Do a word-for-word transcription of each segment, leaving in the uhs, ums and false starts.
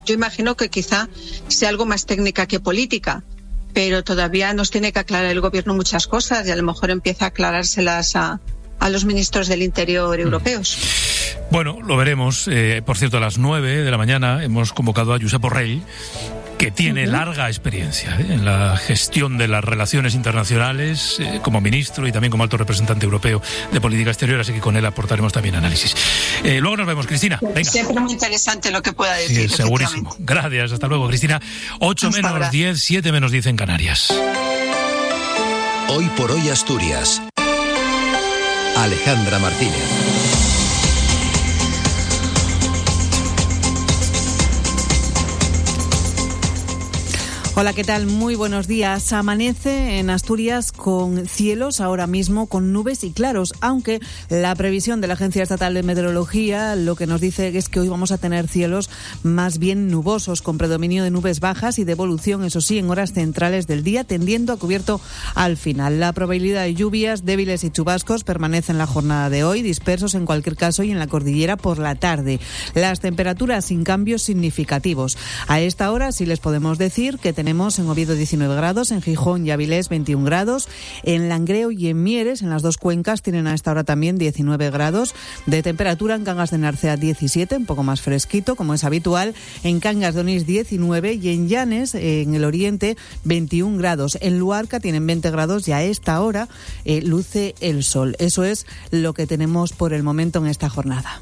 Yo imagino que quizá sea algo más técnica que política, pero todavía nos tiene que aclarar el gobierno muchas cosas y a lo mejor empieza a aclarárselas a, a los ministros del Interior europeos. Bueno, lo veremos. Eh, por cierto, a las nueve de la mañana hemos convocado a Josep Borrell, que tiene uh-huh. larga experiencia ¿eh? en la gestión de las relaciones internacionales eh, como ministro y también como alto representante europeo de política exterior, así que con él aportaremos también análisis. Eh, luego nos vemos, Cristina. Venga. Siempre muy interesante lo que pueda decir. Sí, segurísimo. Gracias, hasta luego, Cristina. ocho menos diez, siete menos diez en Canarias. Hoy por hoy Asturias. Alejandra Martínez. Hola, ¿qué tal? Muy buenos días. Amanece en Asturias con cielos ahora mismo con nubes y claros, aunque la previsión de la Agencia Estatal de Meteorología lo que nos dice es que hoy vamos a tener cielos más bien nubosos, con predominio de nubes bajas y de evolución, eso sí, en horas centrales del día, tendiendo a cubierto al final. La probabilidad de lluvias débiles y chubascos permanece en la jornada de hoy, dispersos en cualquier caso y en la cordillera por la tarde. Las temperaturas sin cambios significativos. A esta hora sí les podemos decir que tenemos en Oviedo diecinueve grados, en Gijón y Avilés veintiún grados, en Langreo y en Mieres, en las dos cuencas, tienen a esta hora también diecinueve grados de temperatura. En Cangas de Narcea diecisiete, un poco más fresquito, como es habitual. En Cangas de Onís diecinueve y en Llanes, en el oriente, veintiún grados. En Luarca tienen veinte grados y a esta hora eh, luce el sol. Eso es lo que tenemos por el momento en esta jornada.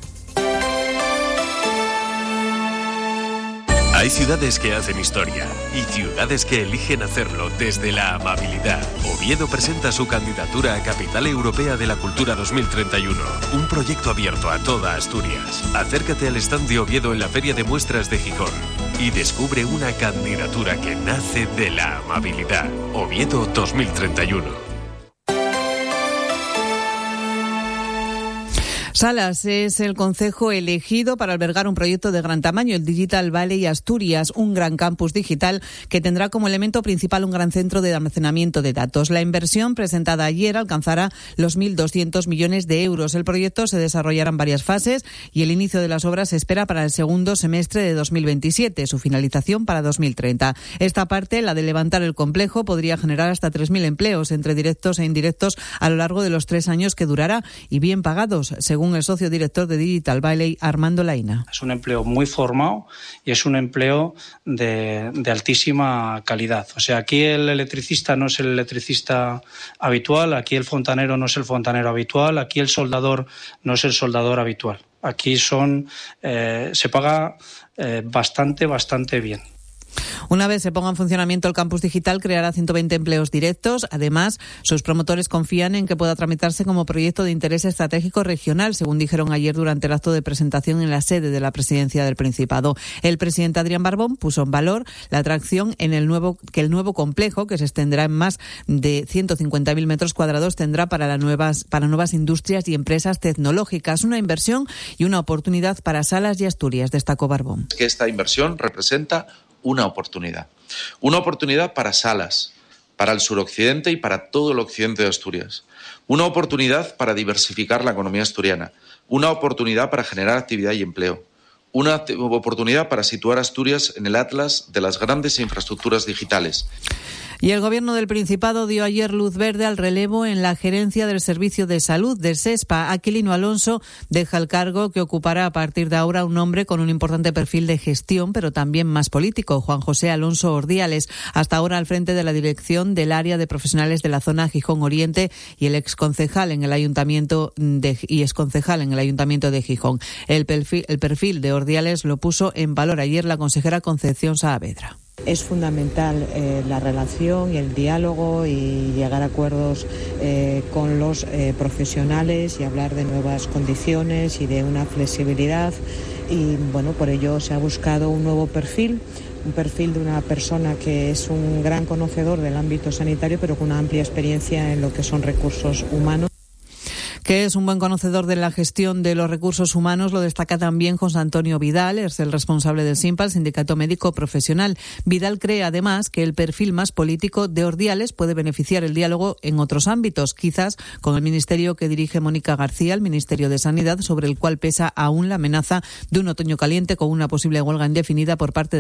Hay ciudades que hacen historia y ciudades que eligen hacerlo desde la amabilidad. Oviedo presenta su candidatura a Capital Europea de la Cultura dos mil treinta y uno, un proyecto abierto a toda Asturias. Acércate al stand de Oviedo en la Feria de Muestras de Gijón y descubre una candidatura que nace de la amabilidad. Oviedo dos mil treinta y uno. Salas es el concejo elegido para albergar un proyecto de gran tamaño, el Digital Valley Asturias, un gran campus digital que tendrá como elemento principal un gran centro de almacenamiento de datos. La inversión presentada ayer alcanzará los mil doscientos millones de euros. El proyecto se desarrollará en varias fases y el inicio de las obras se espera para el segundo semestre de dos mil veintisiete, su finalización para dos mil treinta. Esta parte, la de levantar el complejo, podría generar hasta tres mil empleos entre directos e indirectos a lo largo de los tres años que durará y bien pagados, según el socio director de Digital Valley, Armando Laina. Es un empleo muy formado y es un empleo de, de altísima calidad. O sea, aquí el electricista no es el electricista habitual, aquí el fontanero no es el fontanero habitual, aquí el soldador no es el soldador habitual. Aquí son eh, se paga eh, bastante, bastante bien. Una vez se ponga en funcionamiento el campus digital, creará ciento veinte empleos directos. Además, sus promotores confían en que pueda tramitarse como proyecto de interés estratégico regional, según dijeron ayer durante el acto de presentación en la sede de la Presidencia del Principado. El presidente Adrián Barbón puso en valor la atracción en el nuevo que el nuevo complejo, que se extenderá en más de ciento cincuenta mil metros cuadrados, tendrá para las nuevas para nuevas industrias y empresas tecnológicas, una inversión y una oportunidad para Salas y Asturias, destacó Barbón. Que esta inversión representa una oportunidad. Una oportunidad para Salas, para el suroccidente y para todo el occidente de Asturias. Una oportunidad para diversificar la economía asturiana. Una oportunidad para generar actividad y empleo. Una oportunidad para situar a Asturias en el atlas de las grandes infraestructuras digitales. Y el Gobierno del Principado dio ayer luz verde al relevo en la gerencia del Servicio de Salud del SESPA. Aquilino Alonso deja el cargo que ocupará a partir de ahora un hombre con un importante perfil de gestión, pero también más político, Juan José Alonso Ordiales, hasta ahora al frente de la dirección del área de profesionales de la zona Gijón Oriente y el exconcejal en el Ayuntamiento de, y exconcejal en el Ayuntamiento de Gijón. El perfil, el perfil de Ordiales lo puso en valor ayer la consejera Concepción Saavedra. Es fundamental eh, la relación y el diálogo y llegar a acuerdos eh, con los eh, profesionales y hablar de nuevas condiciones y de una flexibilidad. Y bueno, por ello se ha buscado un nuevo perfil, un perfil de una persona que es un gran conocedor del ámbito sanitario, pero con una amplia experiencia en lo que son recursos humanos. Que es un buen conocedor de la gestión de los recursos humanos lo destaca también José Antonio Vidal, es el responsable del SINPA, el Sindicato Médico Profesional. Vidal cree además que el perfil más político de Ordiales puede beneficiar el diálogo en otros ámbitos, quizás con el ministerio que dirige Mónica García, el Ministerio de Sanidad, sobre el cual pesa aún la amenaza de un otoño caliente con una posible huelga indefinida por parte de